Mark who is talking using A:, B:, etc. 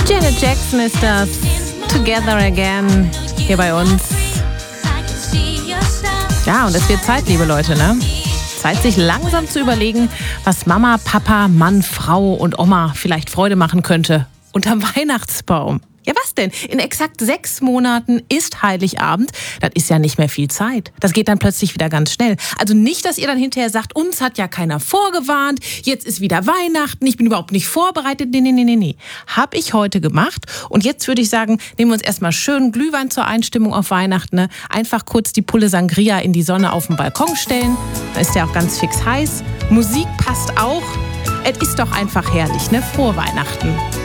A: Janet Jackson ist das. Together Again hier bei uns. Ja, und es wird Zeit, liebe Leute, ne? Zeit, sich langsam zu überlegen, was Mama, Papa, Mann, Frau und Oma vielleicht Freude machen könnte unterm Weihnachtsbaum. Ja, was denn? In exakt 6 Monaten ist Heiligabend. Das ist ja nicht mehr viel Zeit. Das geht dann plötzlich wieder ganz schnell. Also nicht, dass ihr dann hinterher sagt, uns hat ja keiner vorgewarnt, jetzt ist wieder Weihnachten, ich bin überhaupt nicht vorbereitet. Nee. Hab ich heute gemacht. Und jetzt würde ich sagen, nehmen wir uns erstmal schön Glühwein zur Einstimmung auf Weihnachten. Ne? Einfach kurz die Pulle Sangria in die Sonne auf den Balkon stellen. Da ist ja auch ganz fix heiß. Musik passt auch. Es ist doch einfach herrlich, ne? Frohe Weihnachten.